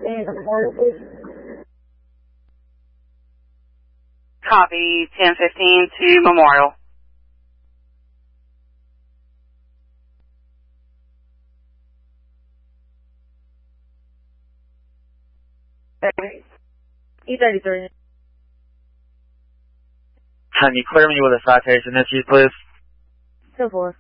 Copy 1015 to Memorial. E33. Can you clear me with a citation issues, please? 10-4.